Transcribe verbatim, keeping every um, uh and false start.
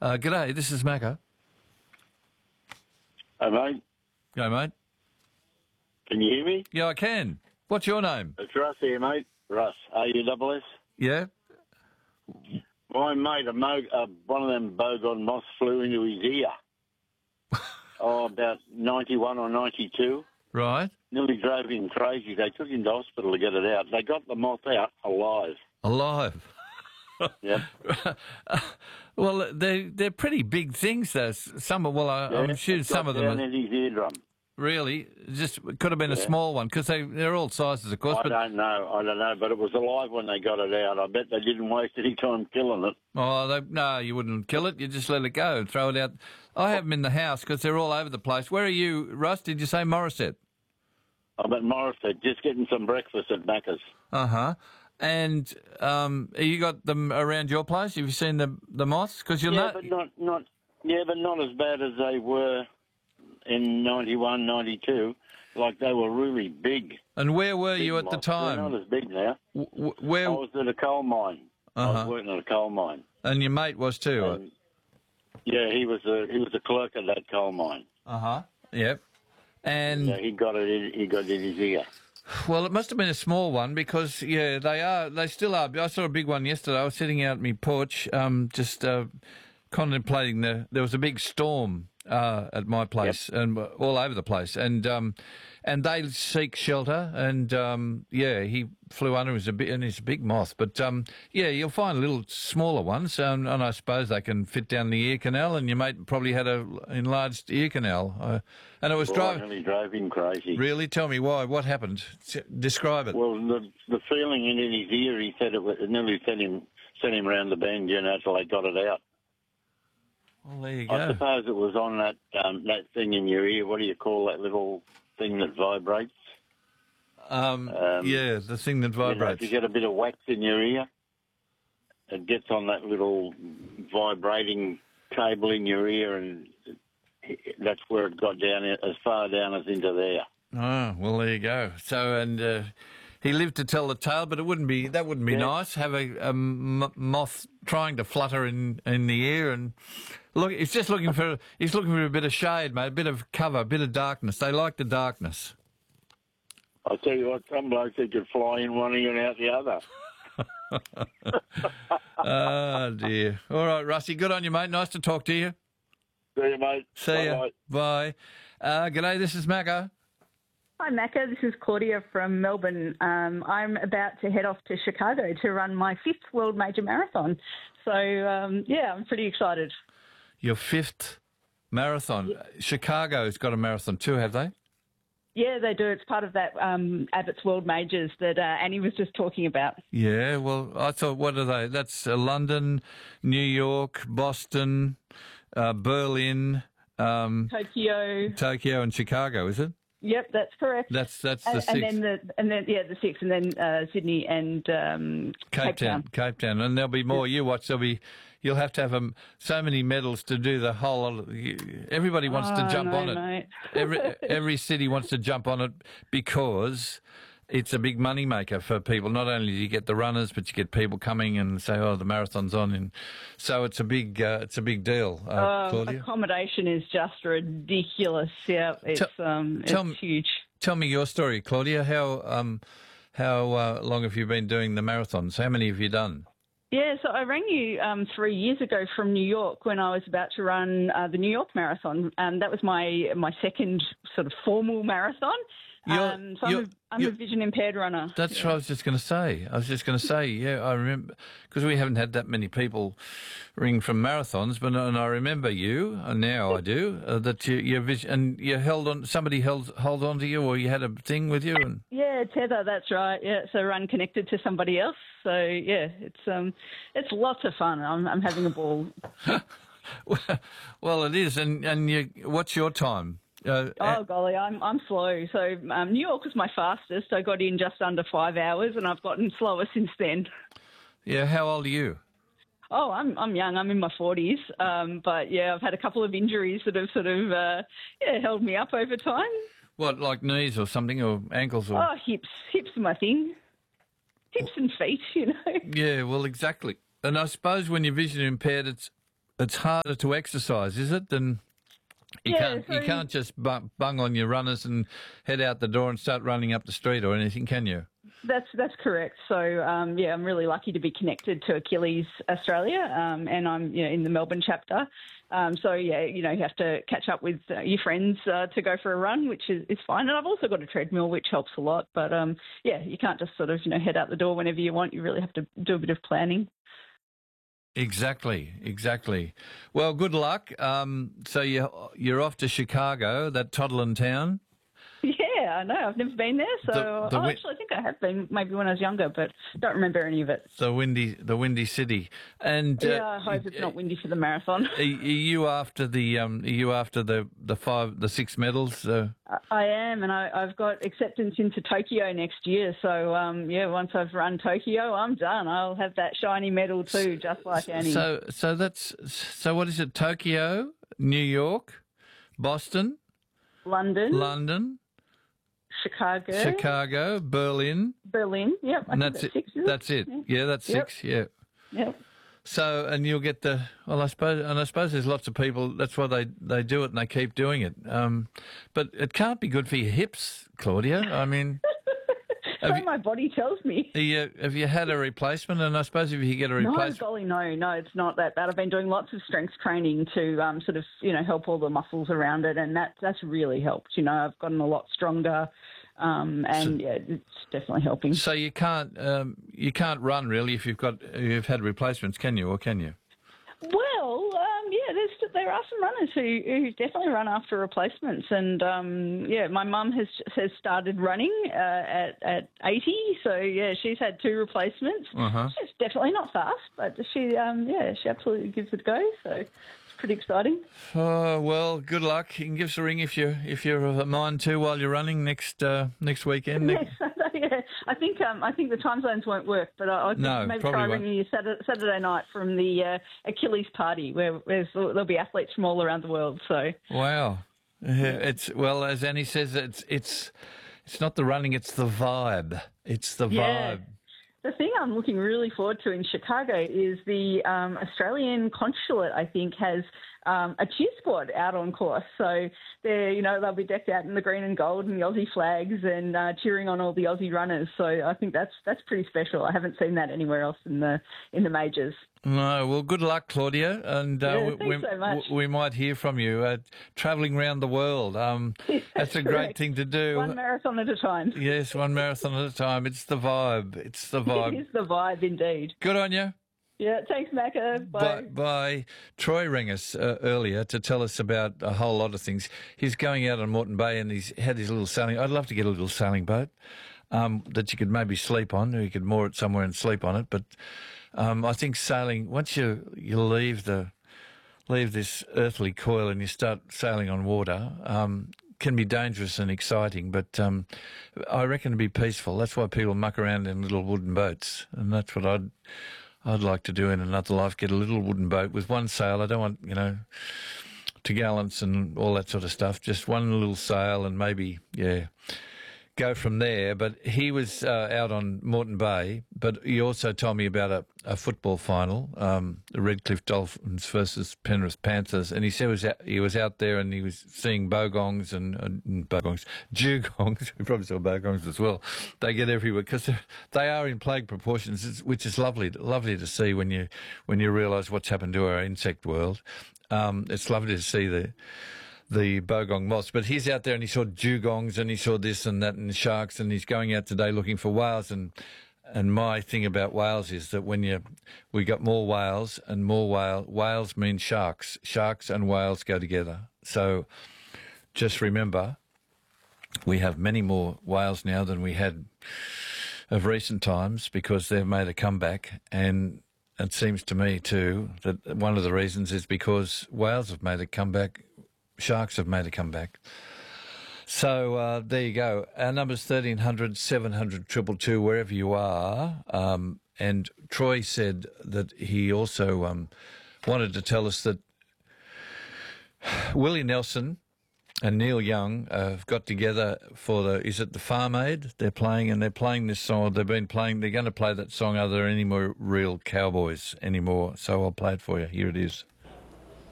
Uh, g'day, this is Macca. Hey, mate. Go, mate. Can you hear me? Yeah, I can. What's your name? It's Russ here, mate. Russ. R U S S. Yeah? My mate, a mo- uh, one of them bogon moths flew into his ear. oh, about ninety-one or ninety-two. Right. Nearly drove him crazy. They took him to hospital to get it out. They got the moth out alive. Alive. Yep. Well, they, they're pretty big things, though. Some, well, I, Yeah, I'm sure it some got of them down are, in his eardrum. really, just it could have been a Yeah. small one, because they, they're all sizes, of course. I But don't know. I don't know. But it was alive when they got it out. I bet they didn't waste any time killing it. Oh, they, no, you wouldn't kill it. You just let it go and throw it out. I have them in the house because they're all over the place. Where are you, Russ? Did you say Morisset? I'm at Morisset, just getting some breakfast at Macca's. Uh-huh. And um, you got them around your place? Have you seen the the moths? Because you'll Yeah, know... but not, not, yeah, but not as bad as they were in ninety-one, ninety-two. Like, they were really big. And where were big you at the moths. They're time? not as big now. W- w- I where? was at a coal mine. I Uh-huh. was working at a coal mine. And your mate was too? And, yeah, he was a he was a clerk at that coal mine. Uh-huh. Yep. And... Yeah, he got it. In, he got it in his ear. Well, it must have been a small one because, yeah, they are, they still are. I saw a big one yesterday. I was sitting out on my porch, um, just uh, contemplating the, there was a big storm uh, at my place and all over the place. And um, and they seek shelter. And, um, yeah, he flew under, was a bit, and he's a big moth. But, um, yeah, you'll find little smaller ones, um, and I suppose they can fit down the ear canal, and your mate probably had a enlarged ear canal. Uh, and it was Well, I driving... nearly drove him crazy. Really? Tell me why. What happened? S- Describe it. Well, the the feeling in his ear, he said it, was, it nearly sent him sent him round the bend, you know, till they got it out. Well, there you I go. suppose it was on that um, that thing in your ear. What do you call that little thing that vibrates? Um, Um, yeah, the thing that You know, if vibrates. you get a bit of wax in your ear, it gets on that little vibrating cable in your ear, and that's where it got down, as far down as into there. Oh, well, there you go. So, and uh, he lived to tell the tale, but it wouldn't be that wouldn't be Yeah. nice. Have a, a m- moth trying to flutter in, in the ear, and look, he's just looking for he's looking for a bit of shade, mate, a bit of cover, a bit of darkness. They like the darkness. I'll tell you what, some blokes that could fly in one ear and out the other. Oh dear. All right, Rusty, good on you, mate. Nice to talk to you. See you, mate. See ya. Bye-bye. Bye. Uh, g'day, this is Macca. Hi, Macca. This is Claudia from Melbourne. Um, I'm about to head off to Chicago to run my fifth World Major Marathon. So, um, yeah, I'm pretty excited. Your fifth marathon. Chicago's got a marathon too, have they? Yeah, they do. It's part of that um, Abbott's World Majors that uh, Annie was just talking about. Yeah, well, I thought, what are they? That's uh, London, New York, Boston, uh, Berlin, um, Tokyo. Tokyo, and Chicago, is it? Yep, that's correct. That's that's the and, six. and then the and then yeah the six, and then uh, Sydney and um, Cape, Cape Town, Town. Cape Town, and there'll be more. You watch, there'll be. You'll have to have um, so many medals to do the whole. Everybody wants to Oh, jump no, on it. mate. Every every city wants to jump on it because it's a big money maker for people. Not only do you get the runners, but you get people coming and say, "Oh, the marathon's on," and so it's a big uh, it's a big deal. Uh, Uh, Claudia, accommodation is just ridiculous. Yeah, it's Tell- um, it's tell me- huge. tell me your story, Claudia. How um how uh, long have you been doing the marathons? How many have you done? Yeah, so I rang you um, three years ago from New York when I was about to run uh, the New York Marathon. Um, that was my my second sort of formal marathon. You're- Um, so I'm, you're- a, I'm a you're- vision impaired runner. That's what I was just going to say. I was just going to say, yeah, I remember, because we haven't had that many people ring from marathons, but and I remember you, and now I do, uh, that you, your vision, and you held on, somebody held hold on to you, or you had a thing with you, and Yeah, tether. That's right. Yeah, so run connected to somebody else. So yeah, it's um, it's lots of fun. I'm I'm having a ball. well, it is. And and you, what's your time? Uh, Oh golly, I'm I'm slow. So um, New York was my fastest. I got in just under five hours, and I've gotten slower since then. yeah, how old are you? Oh, I'm I'm young. I'm in my forties. Um, but yeah, I've had a couple of injuries that have sort of uh, yeah held me up over time. What, like knees or something, or ankles, or? Oh, hips, hips are my thing. Hips and feet, you know. Yeah, well, exactly. And I suppose when you're vision impaired, it's it's harder to exercise, is it? Than you Yeah, can't so- you can't just bung, bung on your runners and head out the door and start running up the street or anything, can you? That's that's correct. So um, yeah, I'm really lucky to be connected to Achilles Australia, um, and I'm you know in the Melbourne chapter. Um, so yeah, you know you have to catch up with uh, your friends uh, to go for a run, which is, is fine. And I've also got a treadmill, which helps a lot. But um, yeah, you can't just sort of you know head out the door whenever you want. You really have to do a bit of planning. Exactly, exactly. Well, good luck. Um, so you you're off to Chicago, that toddling town. Yeah, I know. I've never been there, so The- the oh, wi- actually, I think I have been maybe when I was younger, but don't remember any of it. The windy, the windy city, and uh, Yeah, I hope it's not windy for the marathon. Are you after the um? Are you after the the five, the six medals? Uh, I am, and I, I've got acceptance into Tokyo next year. So um, yeah, once I've run Tokyo, I'm done. I'll have that shiny medal too, just like Annie. so so that's so. What is it? Tokyo, New York, Boston, London, London, Chicago, Chicago, Berlin, Berlin. Yep, I and think that's that's it. six. Isn't That's it. Yeah, that's Yep. six. Yeah. Yep. So, and you'll get the, well, I suppose, and I suppose there's lots of people, that's why they, they do it and they keep doing it. Um, but it can't be good for your hips, Claudia. I mean, So have you, my body tells me. have you, have you had a replacement? And I suppose if you get a No, replacement, golly, no, no, it's not that bad. I've been doing lots of strength training to um, sort of, you know, help all the muscles around it, and that that's really helped. You know, I've gotten a lot stronger, um, and yeah, it's definitely helping. so you can't, um, you can't run really if you've got, you've had replacements, can you, or can you? Well, um, yeah, there's, there are some runners who, who definitely run after replacements, and um, yeah, my mum has has started running uh, at at eighty, so yeah, she's had two replacements. Uh-huh. She's definitely not fast, but she um, yeah, she absolutely gives it a go. So it's pretty exciting. Oh, well, good luck. You can give us a ring if you if you're of a mind to while you're running next uh, next weekend. Yes, yeah, I think um, I think the time zones won't work, but I, I think No, maybe probably try won't. ringing you Saturday, Saturday night from the uh, Achilles party, where where there'll be athletes from all around the world. So. Wow, Yeah, it's well as Annie says, it's it's it's not the running, it's the vibe. It's the Yeah. vibe. The thing I'm looking really forward to in Chicago is the um, Australian consulate, I think, has um, a cheer squad out on course. So they're, you know, they'll be decked out in the green and gold and the Aussie flags and uh, cheering on all the Aussie runners. So I think that's that's pretty special. I haven't seen that anywhere else in the in the majors. No, well, good luck, Claudia, and uh, Yeah, we, thanks we, so much. we might hear from you uh, travelling around the world. Um, that's a great correct. thing to do. One marathon at a time. Yes, one marathon at a time. It's the vibe. It's the It vibe. is the vibe indeed. Good on you. Yeah, thanks, Macca. Bye. Bye. Bye. Troy rang us uh, earlier to tell us about a whole lot of things. He's going out on Moreton Bay and he's had his little sailing. I'd love to get a little sailing boat um, that you could maybe sleep on, or you could moor it somewhere and sleep on it. But um, I think sailing, once you you leave the leave this earthly coil and you start sailing on water, um, can be dangerous and exciting, but um, I reckon it'd be peaceful. That's why people muck around in little wooden boats, and that's what I'd I'd like to do in another life, get a little wooden boat with one sail. I don't want, you know, togallants and all that sort of stuff, just one little sail and maybe, yeah, go from there. But he was uh, out on Moreton Bay, but he also told me about a, a football final, um, the Redcliffe Dolphins versus Penrith Panthers, and he said he was out, he was out there and he was seeing bogongs and, uh, bogongs, dugongs. We probably saw bogongs as well. They get everywhere because they are in plague proportions, which is lovely, lovely to see when you when you realise what's happened to our insect world. Um, it's lovely to see the. the bogong moths, but he's out there and he saw dugongs and he saw this and that and sharks, and he's going out today looking for whales. And and my thing about whales is that when you we got more whales and more whale whales mean sharks. Sharks and whales go together. So just remember, we have many more whales now than we had of recent times because they've made a comeback. And it seems to me too that one of the reasons is because whales have made a comeback. Sharks have made a comeback. So uh, there you go. Our number's thirteen hundred, seven hundred, two two two, wherever you are. Um, and Troy said that he also um, wanted to tell us that Willie Nelson and Neil Young uh, have got together for the, is it the Farm Aid? They're playing, and they're playing this song. They've been playing, they're going to play that song. Are there any more real cowboys anymore? So I'll play it for you. Here it is.